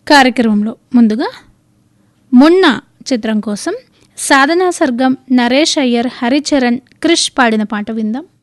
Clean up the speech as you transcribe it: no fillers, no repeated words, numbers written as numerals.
కార్యక్రమంలో ముందుగా మొన్న చిత్రం కోసం సాధనా సర్గం, నరేష్ అయ్యర్, హరిచరణ్, క్రిష్ పాడిన పాట విందాం.